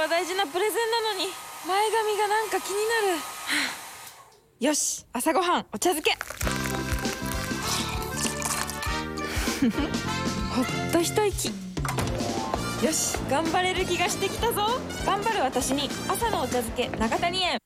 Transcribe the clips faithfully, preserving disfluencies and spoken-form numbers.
は大事なプレゼンなのに前髪がなんか気になる。はあ、よし、朝ごはんお茶漬けほっと一息。よし、頑張れる気がしてきたぞ。頑張る私に朝のお茶漬け長谷園。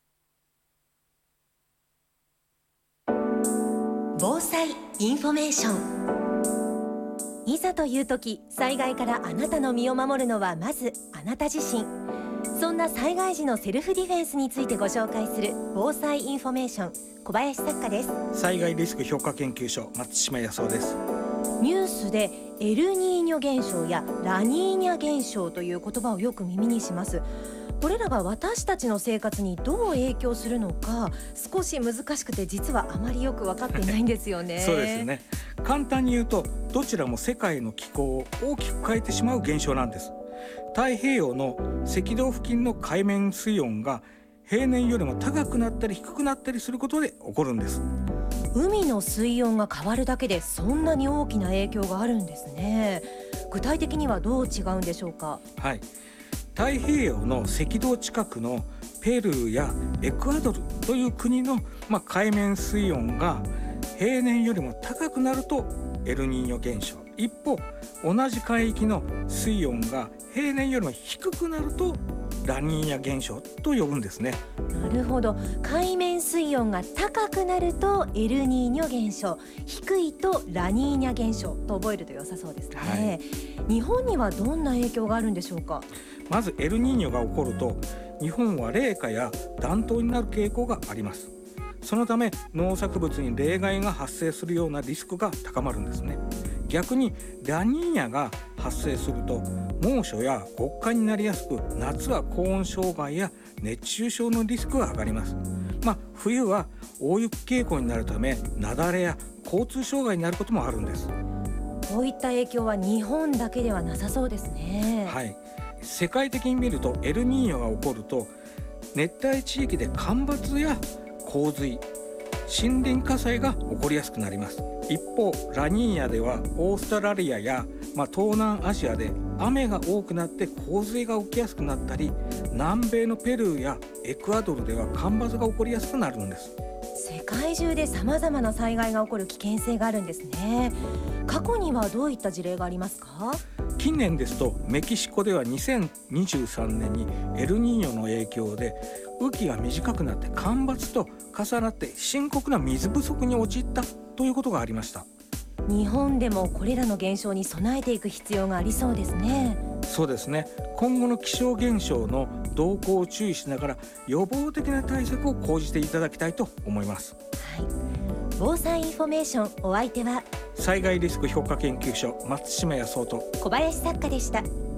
防災インフォメーション。いざという時、災害からあなたの身を守るのはまずあなた自身。そんな災害時のセルフディフェンスについてご紹介する防災インフォメーション、小林作家です。 災害リスク評価研究所、松島康夫です。 ニュースでエルニーニョ現象やラニーニャ現象という言葉をよく耳にします。これらが私たちの生活にどう影響するのか、少し難しくて実はあまりよく分かっていないんですよね。 そうですね。簡単に言うと、どちらも世界の気候を大きく変えてしまう現象なんです。太平洋の赤道付近の海面水温が平年よりも高くなったり低くなったりすることで起こるんです。 海の水温が変わるだけでそんなに大きな影響があるんですね。具体的にはどう違うんでしょうか。 はい、太平洋の赤道近くのペルーやエクアドルという国の、まあ、海面水温が平年よりも高くなるとエルニーニョ現象、一方同じ海域の水温が平年よりも低くなるとラニーニャ現象と呼ぶんですね。 なるほど。海面水温が高くなるとエルニーニョ現象、低いとラニーニャ現象と覚えると良さそうですね。はい、日本にはどんな影響があるんでしょうか。 まずエルニーニョが起こると日本は冷夏や暖冬になる傾向があります。そのため農作物に冷害が発生するようなリスクが高まるんですね。逆にラニーニャが発生すると猛暑や極寒になりやすく、夏は高温障害や熱中症のリスクが上がります。まあ、冬は大雪傾向になるため雪崩や交通障害になることもあるんです。 こういった影響は日本だけではなさそうですね。 はい、世界的に見るとエルニーニョが起こると熱帯地域で干ばつや洪水、森林火災が起こりやすくなります。一方ラニーニャではオーストラリアや、まあ、東南アジアで雨が多くなって洪水が起きやすくなったり、南米のペルーやエクアドルでは干ばつが起こりやすくなるんです。 世界中で様々な災害が起こる危険性があるんですね。過去にはどういった事例がありますか。 近年ですとメキシコではにせんにじゅうさんねんにエルニーニョの影響で雨季が短くなって干ばつと重なって深刻な水不足に陥ったということがありました。 日本でもこれらの現象に備えていく必要がありそうですね。 そうですね。今後の気象現象の動向を注意しながら予防的な対策を講じていただきたいと思います。 はい、防災インフォメーション、お相手は災害リスク評価研究所、松島康夫と小林作家でした。